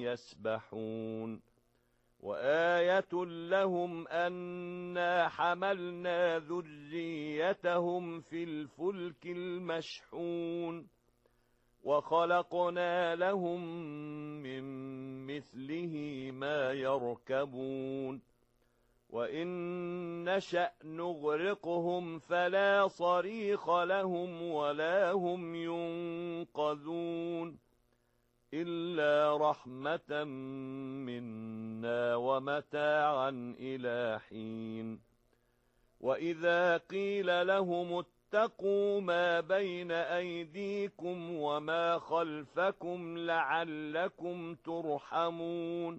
يسبحون وآية لهم أنا حملنا ذريتهم في الفلك المشحون وخلقنا لهم من مثله ما يركبون وإن نشأ نغرقهم فلا صريخ لهم ولا هم ينقذون إلا رحمة منا ومتاعا إلى حين وإذا قيل لهم اتقوا ما بين أيديكم وما خلفكم لعلكم ترحمون